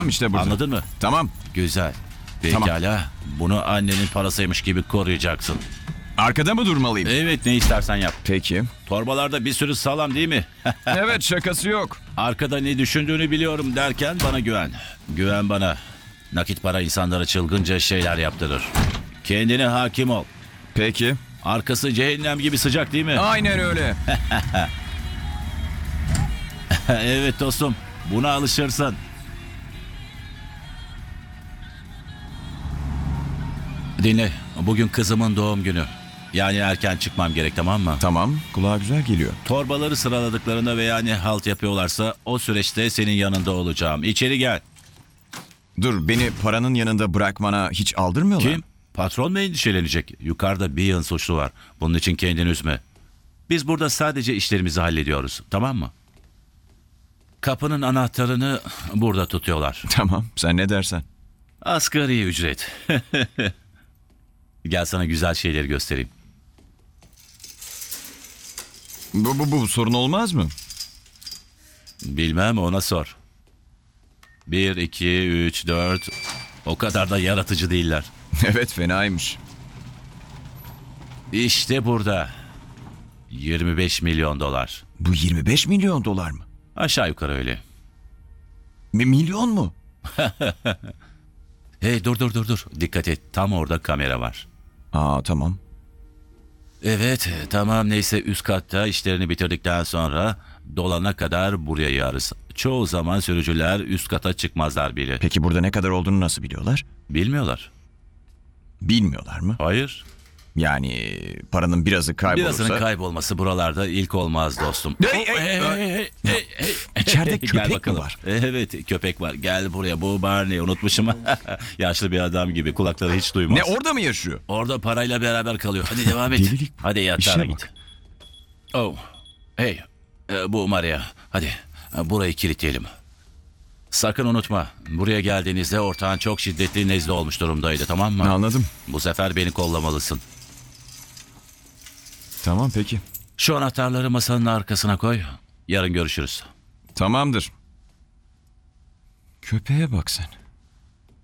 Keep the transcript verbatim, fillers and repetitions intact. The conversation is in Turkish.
İşte burada. Anladın mı? Tamam. Güzel. Tamam. Pekala. Bunu annenin parasıymış gibi koruyacaksın. Arkada mı durmalıyım? Evet, ne istersen yap. Peki. Torbalarda bir sürü sağlam değil mi? Evet, şakası yok. Arkada ne düşündüğünü biliyorum derken bana güven. Güven bana. Nakit para insanlara çılgınca şeyler yaptırır. Kendine hakim ol. Peki. Arkası cehennem gibi sıcak değil mi? Aynen öyle. Evet dostum. Buna alışırsın. Dinle. Bugün kızımın doğum günü. Yani erken çıkmam gerek, tamam mı? Tamam, kulağa güzel geliyor. Torbaları sıraladıklarında veya ne halt yapıyorlarsa o süreçte senin yanında olacağım. İçeri gel. Dur, beni paranın yanında bırakmana hiç aldırmıyorlar. Kim? Patron mu endişelenecek? Yukarıda bir yığın suçlu var. Bunun için kendini üzme. Biz burada sadece işlerimizi hallediyoruz. Tamam mı? Kapının anahtarını burada tutuyorlar. Tamam, sen ne dersen. Asgari ücret. Gel sana güzel şeyleri göstereyim. Bu, bu, bu sorun olmaz mı? Bilmem, ona sor. Bir, iki, üç, dört. O kadar da yaratıcı değiller. Evet, fenaymış. İşte burada. yirmi beş milyon dolar. Bu yirmi beş milyon dolar mı? Aşağı yukarı öyle. Mi milyon mu? Hey, dur dur dur dur. Dikkat et. Tam orada kamera var. Aa, tamam. Evet, tamam, neyse, üst katta işlerini bitirdikten sonra dolana kadar buraya yağarız. Çoğu zaman sürücüler üst kata çıkmazlar bile. Peki burada ne kadar olduğunu nasıl biliyorlar? Bilmiyorlar. Bilmiyorlar mı? Hayır. Yani paranın birazı kaybolursa... Birazının kaybolması buralarda ilk olmaz dostum. Hey, hey, hey, hey, hey, hey. İçeride Gel köpek mi bakalım. var? Evet, köpek var. Gel buraya. Bu Barney, unutmuşum. Yaşlı bir adam gibi, kulakları hiç duymaz. Ne, orada mı yaşıyor? Orada parayla beraber kalıyor. Hadi devam et. Delilik bu. Hadi yatağına İşe git. bak. Oh. Hey. e, Bu Maria. Hadi. e, Burayı kilitleyelim. Sakın unutma. Buraya geldiğinizde ortağın çok şiddetli nezle olmuş durumdaydı, tamam mı? Anladım. Bu sefer beni kollamalısın. Tamam, peki. Şu anahtarları masanın arkasına koy. Yarın görüşürüz. Tamamdır. Köpeğe bak sen.